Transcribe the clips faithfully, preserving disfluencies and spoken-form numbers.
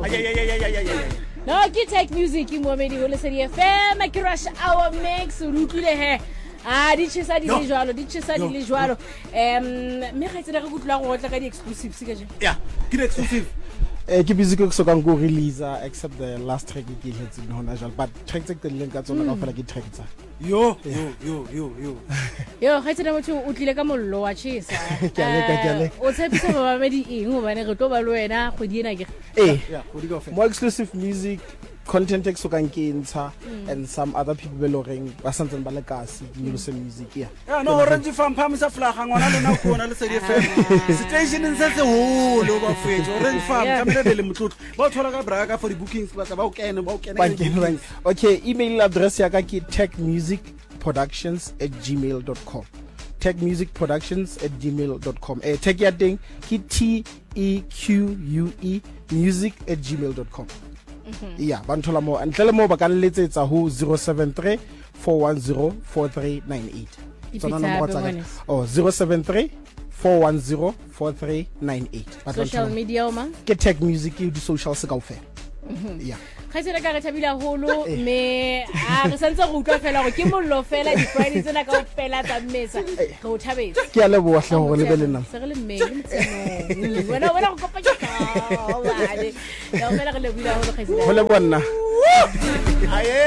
No, ke Tech Music Mohamedi ho Lesedi F M ke rush hour mix o rutlile he. Ah, di tshisa di le jwalo, di tshisa di le jwalo. Em me ga tsena go kutla go tla ka di exclusives ka je. Yeah, ke exclusive. Eh ke busy go soka go release except the last track ke hetse hona jwalo, but track tse ke leng ka tsona ka fela ke track tsa. Yo, yo, yo, yo, yo. Yo, ga tsena motho o tlile ka mollo wa tshisa. Ke a le ka ke a le. O tshepisa ba Mohamedi eng ho bane re tlo ba le wena go di ena ke. Eh, yeah, go di go fe. More exclusive music content e so kan ke ntsha and some other people be loreng ba santseng ba le kasi di le music yeah. Yeah, no orange farm phamisa flaga ngwana lona go bona Lesedi F M. Station in se se holo ba fetso orange farm ka mele le motlotlo. Ba thola ka braka for the bookings ba ba o kene ba o kene. Okay, email address ya ka ke techmusicproductions at gmail dot com. techmusicproductions at gmail dot com. Eh tech ya ding ke T E Q U E music at gmail dot com. Yeah, banthola mo antlele mo ba ka letsetsa ho zero seven three four one zero four three nine eight. Tsona nomoro tsa ka. Oh zero seven three four one zero four three nine eight. Social media ma ke Tech Music di social se kaofela. Yeah. Ga tsena ka re thabila holo me a re santse go utlwa fela go ke mollo fela di Friday tsena ka fela tsa mmesa go thabetsa ke a le bo hle go le be le nna se re le mme mtseno wena wena go kopanya ka wa le ya fela re le bula go kgaisela go le bona aye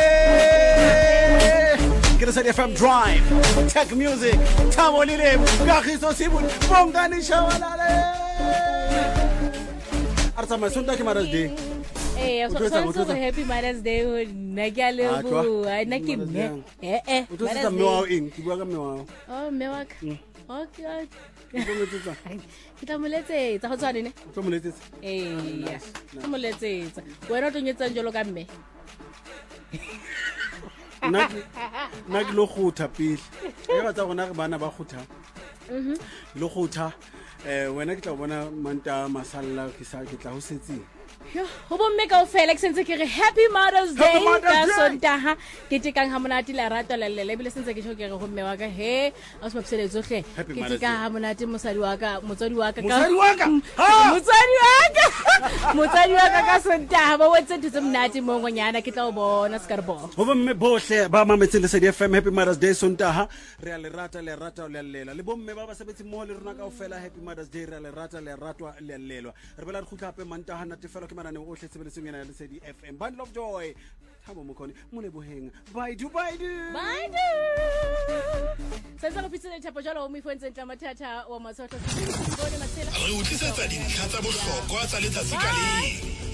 ke Lesedi F M Drive Tech Music tamolile ka khiso sibun bongani shawalale arsa masonta ke Mother's Day. Eh, so so so happy Mother's Day na ke a lebo ai na ke mme eh eh o tsa mme wa eng ke bua ka mme wa oh mme wa ka okay ke tla moletsetsa go tswane ne o tla moletsetsa eh tla moletsetsa wena o tonyetsang jolo ka mme na na ke lo khutha pele e ba tsa gona re bana ba khutha mhm lo khutha eh wena ke tla bona manta masalla ke sa ke tla ho setseng. Yo, ho bomme ka ofela ke sentse ke re Happy Mother's Day ka Sontaga ke tekang ha monate la rata la le lebile sentse ke ke re ho mme wa ka he a se mapsele tsohle ke teka ha monate mosadi wa ka motsadi wa ka motsadi wa ka motsadi wa ka motsadi wa ka ka Sontaga ba wetse ditse monate mo ngonyana ke tla o bona skarbo ho bomme bohle ba mametse Lesedi F M Happy Mother's Day Sontaga re a le rata le rata le lela le bomme ba ba sebetsi mo le rona ka ofela Happy Mother's Day re a le rata le ratwa le lelwa re bela re khutla hape mantaga na tefelo ke manane o hle sebeletseng yana le Lesedi F M bundle of joy thabo mokone mo le boheng bye do bye do bye do sasa go pitsela thapo jalo o mo ifentse ntla mathata wa masotho se go ne matsela re o tlisetsa dintlha tsa bohlokwa tsa letsatsi ka leng.